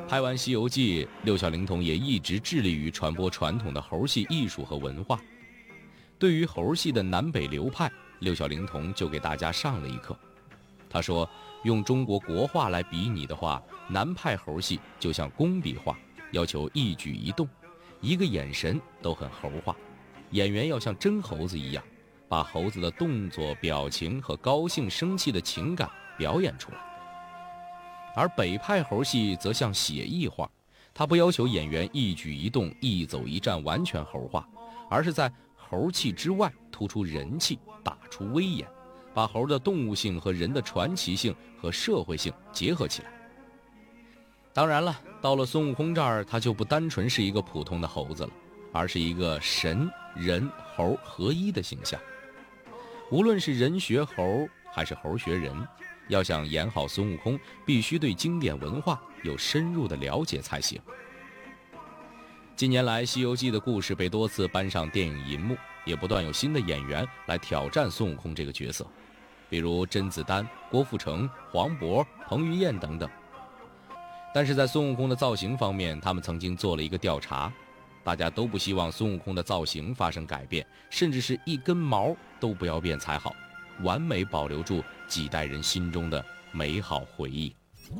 拍完《西游记》，六小龄童也一直致力于传播传统的猴戏艺术和文化。对于猴戏的南北流派，六小龄童就给大家上了一课。他说，用中国国画来比拟的话，南派猴戏就像工笔画，要求一举一动，一个眼神都很猴化，演员要像真猴子一样，把猴子的动作、表情和高兴、生气的情感表演出来。而北派猴戏则像写意画，它不要求演员一举一动、一走一站完全猴化，而是在猴气之外突出人气，打出威严，把猴的动物性和人的传奇性和社会性结合起来。当然了，到了孙悟空这儿，他就不单纯是一个普通的猴子了，而是一个神人猴合一的形象。无论是人学猴还是猴学人，要想演好孙悟空，必须对经典文化有深入的了解才行。近年来，《西游记》的故事被多次搬上电影银幕，也不断有新的演员来挑战孙悟空这个角色，比如甄子丹、郭富城、黄渤、彭于晏等等。但是在孙悟空的造型方面，他们曾经做了一个调查，大家都不希望孙悟空的造型发生改变，甚至是一根毛都不要变才好，完美保留住几代人心中的美好回忆。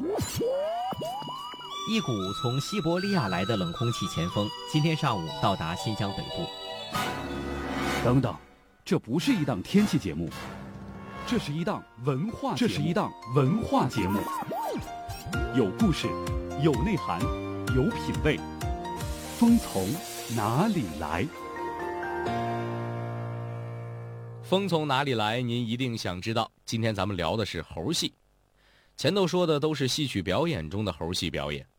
一股从西伯利亚来的冷空气前锋今天上午到达新疆北部。 等等，这不是一档天气节目，这是一档文化节目，有故事，有内涵，有品味。风从哪里来？ 风从哪里来？您一定想知道。今天咱们聊的是猴戏。前头说的都是戏曲表演中的猴戏表演，